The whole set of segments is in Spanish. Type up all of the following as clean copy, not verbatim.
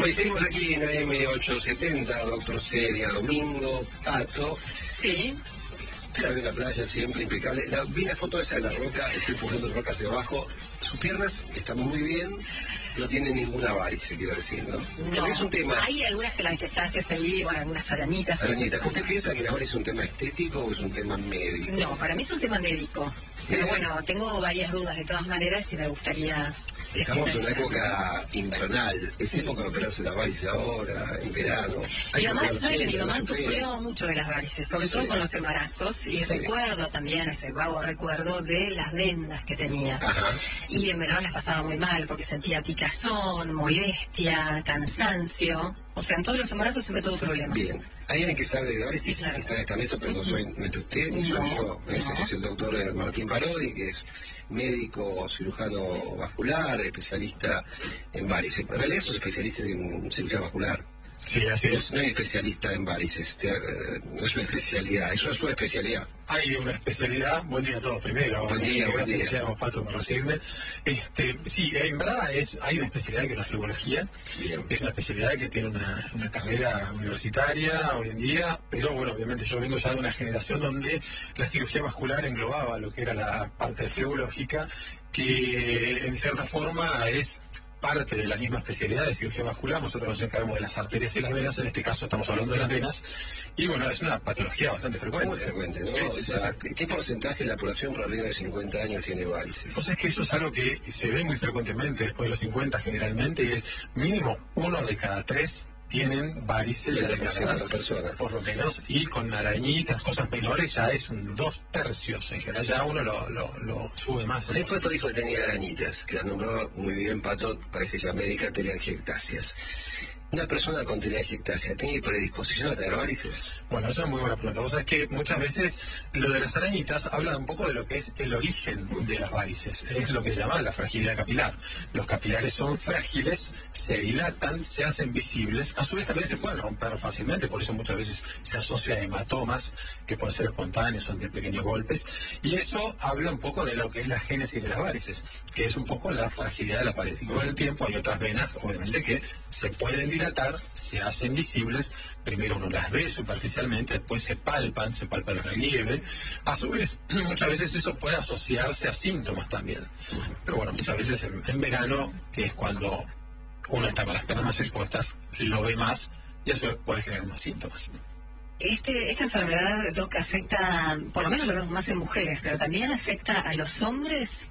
Bueno, y seguimos aquí en AM870, Doctor Celia, Domingo, Pato. Sí. Usted la ve en la playa siempre impecable. Vi la foto esa de la roca, estoy empujando roca hacia abajo. Sus piernas están muy bien, no tienen ninguna varice, quiero decir, ¿no? No, es un tema. Hay algunas telangiectasias ahí, bueno, algunas arañitas. Arañita, ¿usted piensa que la varice es un tema estético o es un tema médico? No, para mí es un tema médico. Pero bueno, tengo varias dudas de todas maneras y me gustaría... Estamos en una época invernal, es época de operarse la varice ahora, en verano. Mi mamá, sabe que mi mamá sufrió mucho de las varices, sobre todo con los embarazos, y recuerdo también ese vago recuerdo de las vendas que tenía. Ajá. Y en verano las pasaba muy mal porque sentía picazón, molestia, cansancio. O sea, en todos los embarazos siempre tuvo problemas. Bien. Hay alguien que sabe de varices, Sí, claro. está en esta mesa, pero no soy usted, ni soy yo. Es el doctor Martín Parodi, que es médico cirujano vascular, especialista en varices. En realidad son especialistas en cirugía vascular. Sí, así es. No hay especialista en varices, no es una especialidad, eso es una especialidad. Hay una especialidad, buen día a todos primero. Buen día, buen día. Gracias, Pato, por recibirme. Sí, en verdad hay una especialidad que es la flebología. Bien. Es una especialidad que tiene una carrera universitaria hoy en día, pero bueno, obviamente yo vengo ya de una generación donde la cirugía vascular englobaba lo que era la parte flebológica, que en cierta forma es parte de la misma especialidad de cirugía vascular. Nosotros nos encargamos de las arterias y las venas, en este caso estamos hablando de las venas, y bueno, es una patología bastante frecuente. Muy frecuente, ¿no? Sí, O sea, ¿qué porcentaje de la población por arriba de 50 años tiene varices? O sea, es que eso es algo que se ve muy frecuentemente después de los 50 generalmente, y es mínimo 1 de cada 3 tienen varices ya declaradas, por lo menos, y con arañitas, cosas menores, ya es un 2/3, en general ya uno lo sube más. El Pato dijo que tenía arañitas, que la nombró muy bien Pato, parece ya médica, telangiectasias. ¿Una persona con telangiectasia tiene predisposición a tener varices? Bueno, eso es muy buena pregunta. Vos sabés que muchas veces lo de las arañitas habla un poco de lo que es el origen de las varices. Es lo que se llama la fragilidad capilar. Los capilares son frágiles, se dilatan, se hacen visibles. A su vez también se pueden romper fácilmente, por eso muchas veces se asocia a hematomas, que pueden ser espontáneos o ante pequeños golpes. Y eso habla un poco de lo que es la génesis de las varices, que es un poco la fragilidad de la pared. Y con el tiempo hay otras venas, obviamente, que se pueden dilatar, se hacen visibles, primero uno las ve superficialmente, después se palpa el relieve. A su vez, muchas veces eso puede asociarse a síntomas también. Pero bueno, muchas veces en verano, que es cuando uno está con las piernas más expuestas, lo ve más y a su vez puede generar más síntomas. Esta enfermedad, Doc, afecta, por lo menos lo vemos más en mujeres, pero también afecta a los hombres.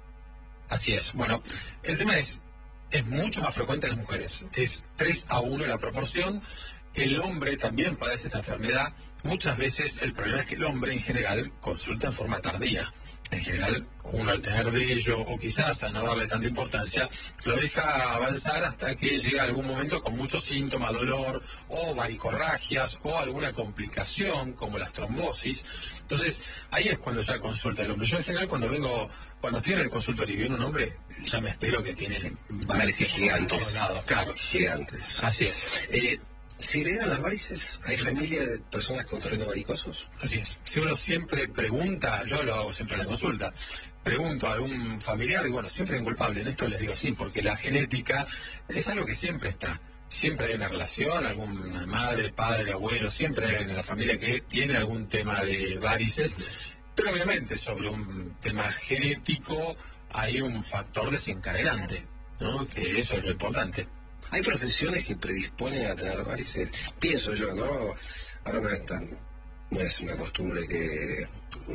Así es. Bueno, el tema es mucho más frecuente en las mujeres. Es 3-1 la proporción. El hombre también padece esta enfermedad. Muchas veces el problema es que el hombre en general consulta en forma tardía. En general, uno al tener vello o quizás a no darle tanta importancia, lo deja avanzar hasta que llega algún momento con muchos síntomas, dolor o varicorragias o alguna complicación como las trombosis. Entonces, ahí es cuando ya consulta el hombre. Yo en general cuando estoy en el consultorio y viene un hombre, ya me espero que tiene varices gigantes. Por todos lados, claro. Gigantes. Así es. ¿Se heredan las varices? ¿Hay familia de personas con terrenos varicosos? Así es. Si uno siempre pregunta, yo lo hago siempre en la consulta, pregunto a algún familiar, y bueno, siempre hay un culpable, en esto les digo sí, porque la genética es algo que siempre está. Siempre hay una relación, alguna madre, padre, abuelo, siempre hay en la familia que tiene algún tema de varices, pero obviamente sobre un tema genético hay un factor desencadenante, ¿no? Que eso es lo importante. Hay profesiones que predisponen a tener varices. Pienso yo, ¿no? Ahora no es una costumbre que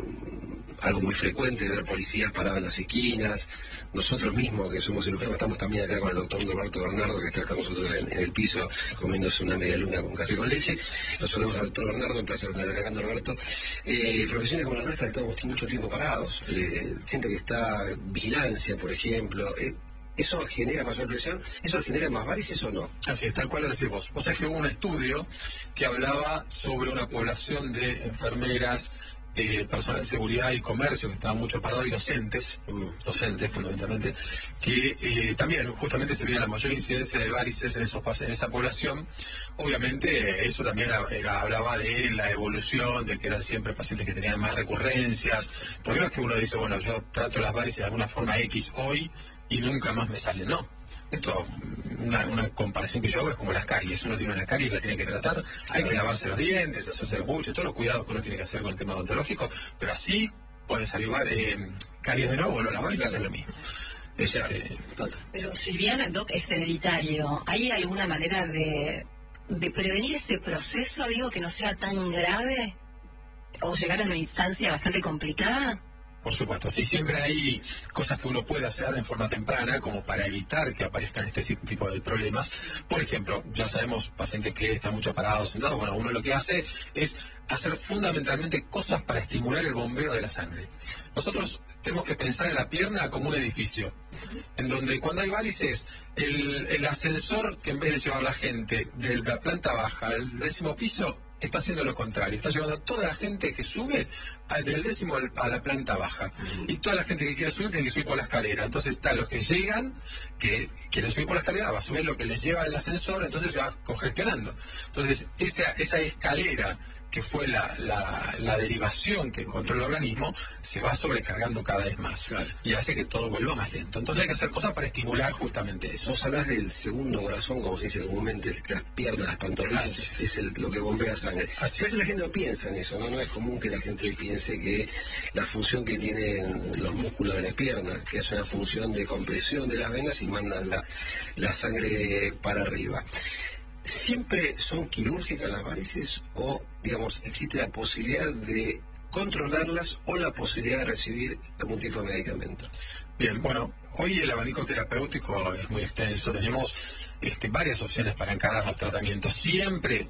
algo muy frecuente ver policías parados en las esquinas. Nosotros mismos, que somos cirujanos, estamos también acá con el doctor Roberto Bernardo, que está acá con nosotros en el piso, comiéndose una media luna con café con leche. Nos saludamos al doctor Bernardo, un placer tener acá, Roberto. Profesiones como la nuestra, que estamos mucho tiempo parados. Gente que está vigilancia, por ejemplo. ¿Eso genera mayor presión? ¿Eso genera más varices o no? Así es, tal cual lo decís vos. O sea que hubo un estudio que hablaba sobre una población de enfermeras, personal de seguridad y comercio que estaban mucho parados, y docentes fundamentalmente, que también justamente se veía la mayor incidencia de varices en esa población. Obviamente eso también hablaba de la evolución, de que eran siempre pacientes que tenían más recurrencias, porque no es que uno dice, bueno, yo trato las varices de alguna forma X hoy y nunca más me sale, no. Esto una comparación que yo hago es como las caries. Uno tiene una caries, la tiene que tratar, hay que lavarse los dientes, hacerse los buches, todos los cuidados que uno tiene que hacer con el tema odontológico, pero así pueden salir caries de nuevo. Bueno, las varices es lo mismo. Pero si bien, Doc, es hereditario, ¿hay alguna manera de prevenir ese proceso, digo, que no sea tan grave o llegar a una instancia bastante complicada? Por supuesto, sí, siempre hay cosas que uno puede hacer en forma temprana como para evitar que aparezcan este tipo de problemas. Por ejemplo, ya sabemos pacientes que están mucho parados, sentados. Bueno, uno lo que hace es hacer fundamentalmente cosas para estimular el bombeo de la sangre. Nosotros tenemos que pensar en la pierna como un edificio, en donde cuando hay varices, el ascensor, que en vez de llevar la gente de la planta baja al 10º piso, está haciendo lo contrario, está llevando a toda la gente que sube del 10º a la planta baja, y toda la gente que quiere subir tiene que subir por la escalera. Entonces están los que llegan, que quieren subir por la escalera, va a subir lo que les lleva el ascensor, entonces se va congestionando. Entonces esa escalera que fue la derivación que encontró el organismo, se va sobrecargando cada vez más, claro, y hace que todo vuelva más lento. Entonces hay que hacer cosas para estimular justamente eso. Vos hablas del segundo corazón, como se dice comúnmente, las piernas, las pantorrillas, es lo que bombea sangre. A veces la gente no piensa en eso, ¿no? No es común que la gente piense que la función que tienen los músculos de la pierna, que es una función de compresión de las venas y mandan la sangre para arriba. ¿Siempre son quirúrgicas las varices o, digamos, existe la posibilidad de controlarlas o la posibilidad de recibir algún tipo de medicamento? Bien, bueno, hoy el abanico terapéutico es muy extenso, tenemos varias opciones para encarar los tratamientos. Siempre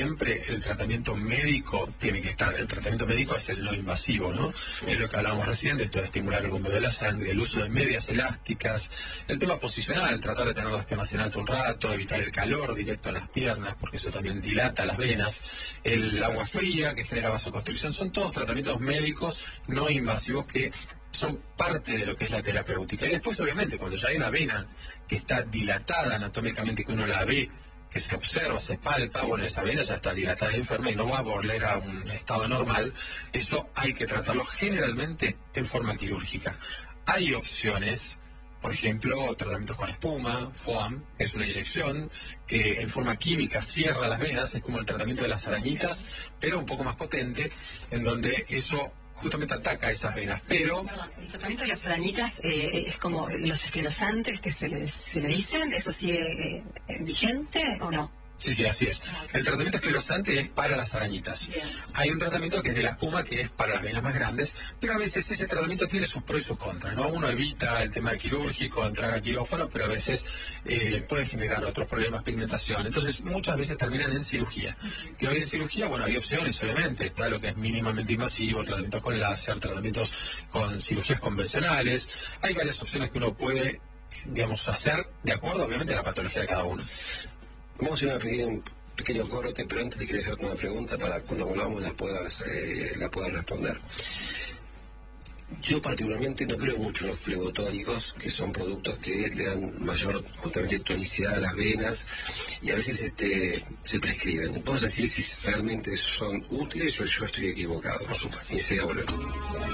el tratamiento médico tiene que estar. El tratamiento médico es el no invasivo, ¿no? Es lo que hablábamos recién, de esto de estimular el bombeo de la sangre, el uso de medias elásticas, el tema posicional, tratar de tener las piernas en alto un rato, evitar el calor directo a las piernas, porque eso también dilata las venas, el agua fría que genera vasoconstricción, son todos tratamientos médicos no invasivos que son parte de lo que es la terapéutica. Y después, obviamente, cuando ya hay una vena que está dilatada anatómicamente, que uno la ve, que se observa, se palpa, bueno, esa vena ya está dilatada y enferma y no va a volver a un estado normal, eso hay que tratarlo generalmente en forma quirúrgica. Hay opciones, por ejemplo, tratamientos con espuma, FOAM, que es una inyección que en forma química cierra las venas, es como el tratamiento de las arañitas, pero un poco más potente, en donde eso justamente ataca esas venas, pero... Perdón, el tratamiento de las arañitas es como los esclerosantes que se le dicen, ¿eso sigue vigente o no? Sí, así es. El tratamiento esclerosante es para las arañitas. Bien. Hay un tratamiento que es de la espuma, que es para las venas más grandes, pero a veces ese tratamiento tiene sus pros y sus contras, ¿no? Uno evita el tema quirúrgico, entrar a quirófano, pero a veces puede generar otros problemas, pigmentación. Entonces, muchas veces terminan en cirugía. Que hoy en cirugía, bueno, hay opciones, obviamente. Está lo que es mínimamente invasivo, tratamientos con láser, tratamientos con cirugías convencionales. Hay varias opciones que uno puede, digamos, hacer de acuerdo, obviamente, a la patología de cada uno. Vamos a hacer un pequeño corte, pero antes de que dejarte una pregunta para cuando volvamos la puedas responder. Yo particularmente no creo mucho en los flebotónicos, que son productos que le dan mayor justamente tonicidad a las venas y a veces se prescriben. Vamos a decir si realmente son útiles o yo estoy equivocado. Por supuesto. Y se volvemos.